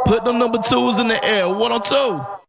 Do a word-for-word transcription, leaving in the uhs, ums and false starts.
Put them number twos in the air. One on two.